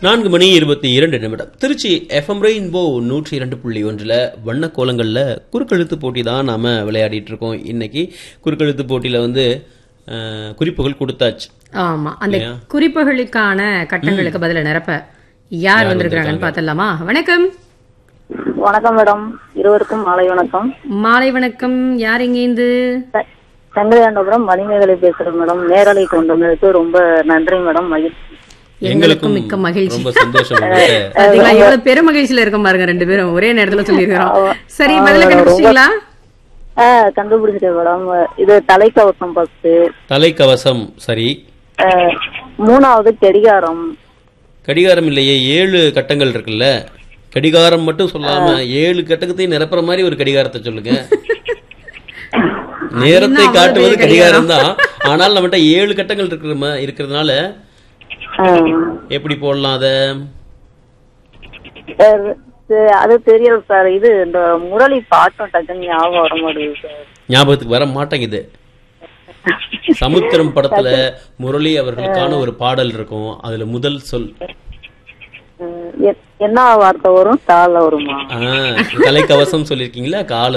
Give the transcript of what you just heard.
4:22 Trichy FM rainbow 102.1 வண்ண கோலங்கள்ல குறுக்கெழுத்து போட்டி தான் நாம விளையாடிட்டு இருக்கோம். இன்னைக்கு குறுக்கெழுத்து போட்டியில குறிப்புகள் கொடுத்தாச்சு. ஆமா, அந்த குறிப்புகளுக்கான கட்டங்களுக்கு பதில நிரப்ப யார் வந்திருக்காங்கன்னு பாத்தலாமா? வணக்கம். வணக்கம் மேடம், இருவருக்கும் மாலை வணக்கம். மாலை வணக்கம். யார் இங்கேந்து? சங்கராண்டபுரம் மணிமேகலை பேசுறேன் மேடம். நேரலை கொண்டு வந்ததுக்கு ரொம்ப நன்றி மேடம். மகிழ்ச்சி. எங்களுக்கும் மிக்க மகிழ்ச்சி. ரொம்ப சந்தோஷம். எவ்வளவு பெரும் மகிழ்ச்சியில இருக்கும் பாருங்க, ரெண்டு பேரும் ஒரே நேரத்துல சொல்லிருக்கோம். சரி, பதில கண்டுபிடிச்சீங்களா? கண்டுபிடிச்சிட்டேன் மேடம். இது தலைக்கவசம் ஃபர்ஸ்ட். தலைக்கவசம் சரி. மூணாவது கடிகாரம். கடிகாரம் இல்லையே, 7 கட்டங்கள் இருக்குல்ல. கடிகாரம் மட்டும் சொல்லாம 7 கட்டத்தையும் நிரப்புற மாதிரி ஒரு கடிகாரத்தை சொல்லுங்க. நேரத்தை காட்டுவது கடிகாரம் தான், ஆனால் நம்மகிட்ட 7 கட்டங்கள் இருக்கிறதுனால எப்படி போடலாம் அத? அது தெரியல சார். இது இந்த முரளி பாட்டம் டக்குன்னு ஞாபகம் வர மாட்டேங்குது சார். ஞாபகத்துக்கு வர மாட்டேங்குது. சமுத்திரம் படத்துல முரளி அவர்களுக்கான ஒரு பாடல் இருக்கும். அதுல முதல் சொல் என்ன வார்த்தை வரும்? தாள வருமா? தலைக்கவசம் சொல்லிருக்கீங்களா? கால